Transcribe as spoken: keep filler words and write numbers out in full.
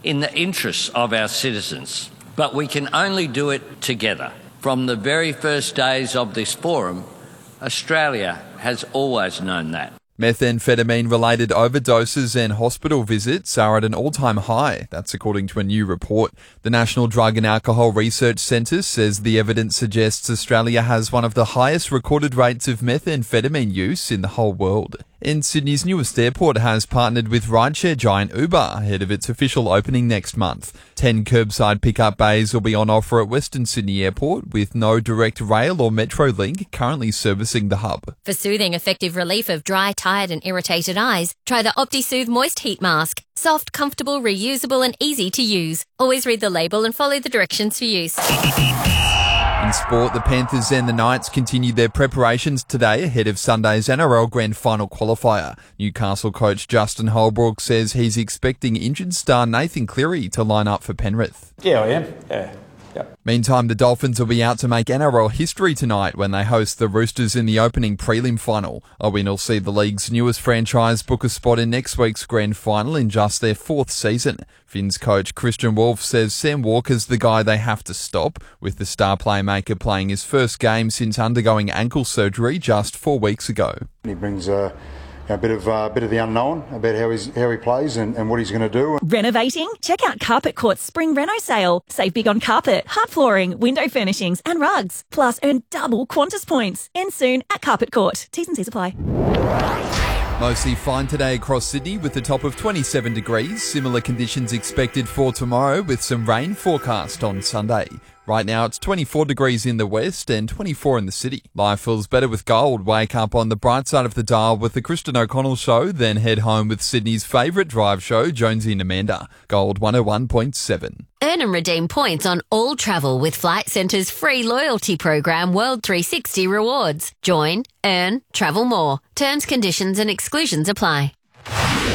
in the interests of our citizens. But we can only do it together. From the very first days of this forum, Australia has always known that. Methamphetamine-related overdoses and hospital visits are at an all-time high. That's according to a new report. The National Drug and Alcohol Research Centre says the evidence suggests Australia has one of the highest recorded rates of methamphetamine use in the whole world. And Sydney's newest airport has partnered with rideshare giant Uber ahead of its official opening next month. Ten curbside pickup bays will be on offer at Western Sydney Airport, with no direct rail or metro link currently servicing the hub. For soothing, effective relief of dry, tired and irritated eyes, try the OptiSoothe Moist Heat Mask. Soft, comfortable, reusable and easy to use. Always read the label and follow the directions for use. In sport, the Panthers and the Knights continued their preparations today ahead of Sunday's N R L Grand Final qualifier. Newcastle coach Justin Holbrook says he's expecting injured star Nathan Cleary to line up for Penrith. Yeah, I am. Yeah. Yep. Meantime, the Dolphins will be out to make N R L history tonight when they host the Roosters in the opening prelim final. A win will see the league's newest franchise book a spot in next week's grand final in just their fourth season. Finns coach Christian Wolf says Sam Walker's the guy they have to stop, with the star playmaker playing his first game since undergoing ankle surgery just four weeks ago. He brings a, a bit of uh, bit of the unknown about how he's how he plays and, and what he's going to do. Renovating? Check out Carpet Court's Spring Reno sale. Save big on carpet, hard flooring, window furnishings and rugs. Plus earn double Qantas points. End soon at Carpet Court. T's and C's apply. Mostly fine today across Sydney with a top of twenty-seven degrees. Similar conditions expected for tomorrow with some rain forecast on Sunday. Right now it's twenty-four degrees in the west and twenty-four in the city. Life feels better with gold. Wake up on the bright side of the dial with the Kristen O'Connell Show, then head home with Sydney's favourite drive show, Jonesy and Amanda. Gold one oh one point seven. Earn and redeem points on all travel with Flight Centre's free loyalty program World three sixty Rewards. Join, earn, travel more. Terms, conditions and exclusions apply.